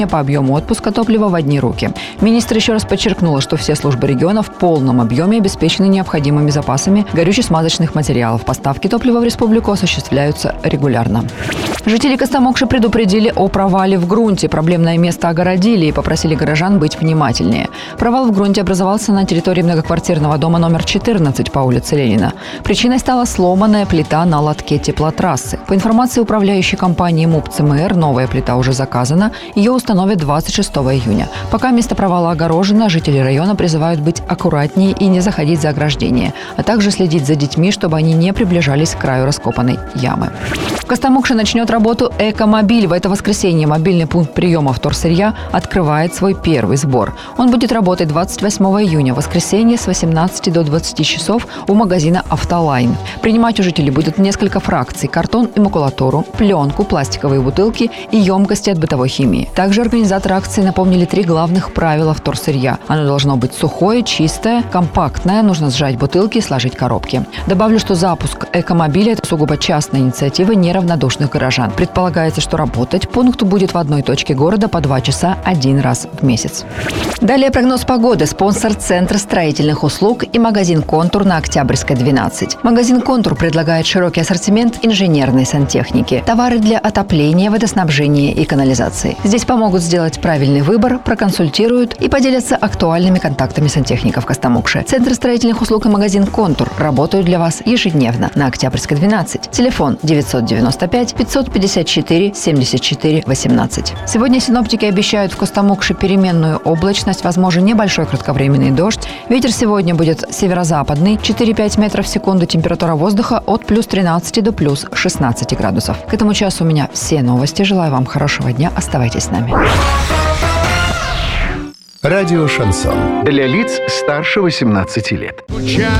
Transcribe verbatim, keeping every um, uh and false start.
по объему отпуска топлива в одни руки. Министр еще раз подчеркнула, что все службы региона в полном объеме обеспечены необходимыми запасами горюче-смазочных материалов. Поставки топлива в республику осуществляются регулярно. Жители Костомукши предупредили о провале в грунте. Проблемное место огородили и попросили горожан быть внимательнее. Провал в грунте образовался на территории многоквартирного дома номер четырнадцать по улице Ленина. Причиной стала сломанная плита на лотке теплотрассы. По информации управляющей компании МУП ЦМР, новая плита уже заказана. Ее установят двадцать шестого июня. Пока место провала огорожено, жители района призывают быть аккуратнее и не заходить за ограждение, а также следить за детьми, чтобы они не приближались к краю раскопанной ямы. В Костомукше начнет работу «Экомобиль». В это воскресенье мобильный пункт приема вторсырья открывает свой первый сбор. Он будет работать двадцать восьмого июня, в воскресенье с восемнадцати до двадцати часов у магазина «Автолайн». Принимать у жителей будут несколько фракций: картон и макулатуру, пленку, пластиковые бутылки и емкости от бытовой химии. Также организаторы акции напомнили три главных правила вторсырья. Оно должно быть сухое, чистое, компактное, нужно сжать бутылки и сложить коробки. Добавлю, что запуск «Экомобиля» – это сугубо частная инициатива неравнодушных горожан. Предполагается, что работать пункт будет в одной точке города по два часа один раз в месяц. Далее прогноз погоды. Спонсор Центра строительных услуг и магазин «Контур» на Октябрьской, двенадцать. Магазин «Контур» предлагает широкий ассортимент инженерной сантехники, товары для отопления, водоснабжения и канализации. Здесь помогут сделать правильный выбор, проконсультируют и поделятся актуальными контактами сантехников Костомукши. Центр строительных услуг и магазин «Контур» работают для вас ежедневно на Октябрьской, двенадцать. Телефон девятьсот девяносто пять пятьсот пятьдесят четыре семьдесят четыре восемнадцать. Сегодня синоптики обещают в Костомукши переменную облачность, возможен небольшой кратковременный дождь. Ветер сегодня будет северо-западный, четыре-пять метров в секунду. Температура воздуха от плюс тринадцати до плюс шестнадцати градусов. К этому часу у меня все новости. Желаю вам хорошего дня. Оставайтесь с нами. Радио «Шансон». Для лиц старше восемнадцати лет.